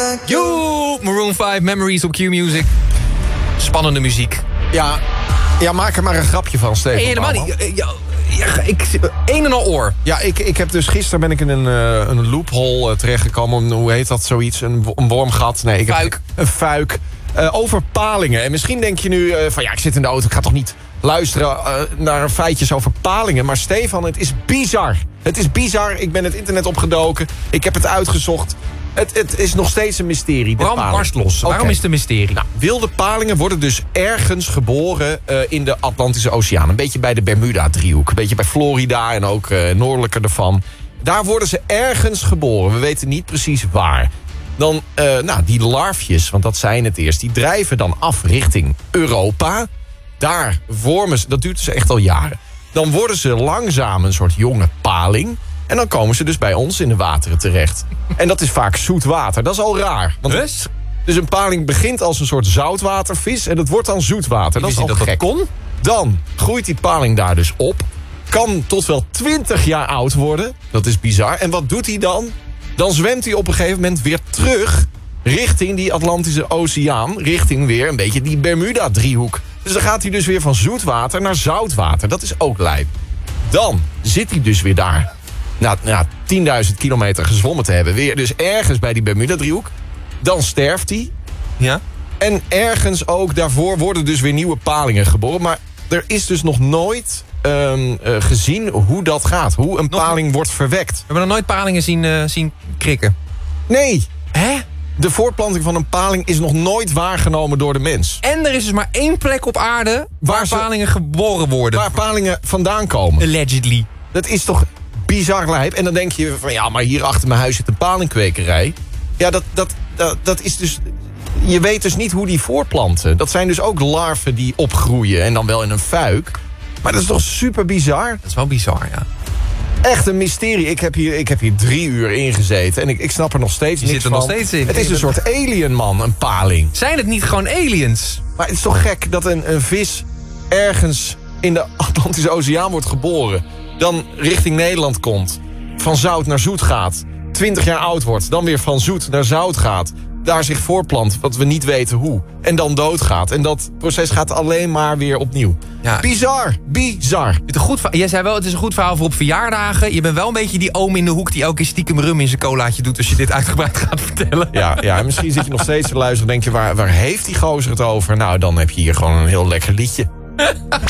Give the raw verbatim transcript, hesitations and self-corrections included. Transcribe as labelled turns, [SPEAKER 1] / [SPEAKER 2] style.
[SPEAKER 1] Yo, Maroon vijf, Memories op Q-Music. Spannende muziek.
[SPEAKER 2] Ja, ja, maak er maar een grapje van, Steven.
[SPEAKER 1] Nee, helemaal niet. Ja, ja, ik, een en al oor.
[SPEAKER 2] Ja, ik, ik heb dus gisteren ben ik in een, uh, een loophole uh, terechtgekomen. Hoe heet dat zoiets? Een, een wormgat? Nee, ik heb
[SPEAKER 1] fuik.
[SPEAKER 2] Een fuik. Uh, over palingen. En misschien denk je nu uh, van ja, ik zit in de auto. Ik ga toch niet luisteren uh, naar feitjes over palingen. Maar Stefan, het is bizar. Het is bizar. Ik ben het internet opgedoken. Ik heb het uitgezocht. Het, het is nog steeds een mysterie.
[SPEAKER 1] Bram, barst los. Waarom
[SPEAKER 2] okay.
[SPEAKER 1] is het een mysterie?
[SPEAKER 2] Nou, wilde palingen worden dus ergens geboren uh, in de Atlantische Oceaan. Een beetje bij de Bermuda-driehoek. Een beetje bij Florida en ook uh, noordelijker ervan. Daar worden ze ergens geboren. We weten niet precies waar. Dan, uh, nou, die larfjes, want dat zijn het eerst, die drijven dan af richting Europa. Daar vormen ze, dat duurt dus echt al jaren. Dan worden ze langzaam een soort jonge paling. En dan komen ze dus bij ons in de wateren terecht. En dat is vaak zoet water. Dat is al raar. Want
[SPEAKER 1] dus?
[SPEAKER 2] dus een paling begint als een soort zoutwatervis. En dat wordt dan zoetwater. Dat is al
[SPEAKER 1] dat
[SPEAKER 2] gek.
[SPEAKER 1] Dat kon?
[SPEAKER 2] Dan groeit die paling daar dus op. Kan tot wel twintig jaar oud worden. Dat is bizar. En wat doet hij dan? Dan zwemt hij op een gegeven moment weer terug richting die Atlantische Oceaan. Richting weer een beetje die Bermuda-driehoek. Dus dan gaat hij dus weer van zoetwater naar zoutwater. Dat is ook lijp. Dan zit hij dus weer daar. Na nou, tienduizend kilometer gezwommen te hebben. Weer dus ergens bij die Bermuda-driehoek. Dan sterft hij.
[SPEAKER 1] Ja.
[SPEAKER 2] En ergens ook daarvoor worden dus weer nieuwe palingen geboren. Maar er is dus nog nooit um, uh, gezien hoe dat gaat. Hoe een nog paling wordt verwekt.
[SPEAKER 1] We hebben nog nooit palingen zien, uh, zien krikken.
[SPEAKER 2] Nee.
[SPEAKER 1] Hè?
[SPEAKER 2] De voortplanting van een paling is nog nooit waargenomen door de mens.
[SPEAKER 1] En er is dus maar één plek op aarde waar, waar ze, palingen geboren worden.
[SPEAKER 2] Waar palingen vandaan komen.
[SPEAKER 1] Allegedly.
[SPEAKER 2] Dat is toch bizar lijp. En dan denk je van ja, maar hier achter mijn huis zit een palingkwekerij. Ja, dat, dat, dat, dat is dus... Je weet dus niet hoe die voortplanten. Dat zijn dus ook larven die opgroeien en dan wel in een fuik. Maar dat is toch super bizar?
[SPEAKER 1] Dat is wel bizar, ja.
[SPEAKER 2] Echt een mysterie. Ik heb hier, ik heb hier drie uur in gezeten en ik, ik snap er nog steeds
[SPEAKER 1] Je
[SPEAKER 2] niks
[SPEAKER 1] zit er
[SPEAKER 2] van.
[SPEAKER 1] nog steeds in.
[SPEAKER 2] Het is een soort alien, man, een paling.
[SPEAKER 1] Zijn het niet gewoon aliens?
[SPEAKER 2] Maar het is toch gek dat een, een vis ergens in de Atlantische Oceaan wordt geboren. Dan richting Nederland komt. Van zout naar zoet gaat. twintig jaar oud wordt. Dan weer van zoet naar zout gaat. Daar zich voorplant, wat we niet weten hoe. En dan doodgaat. En dat proces gaat alleen maar weer opnieuw. Ja. Bizar, bizar.
[SPEAKER 1] Het een goed Jij zei wel, het is een goed verhaal voor op verjaardagen. Je bent wel een beetje die oom in de hoek die elke keer stiekem rum in zijn colaatje doet als je dit uitgebreid gaat vertellen.
[SPEAKER 2] Ja, ja, en misschien zit je nog steeds te luisteren en denk je, waar, waar heeft die gozer het over? Nou, dan heb je hier gewoon een heel lekker liedje.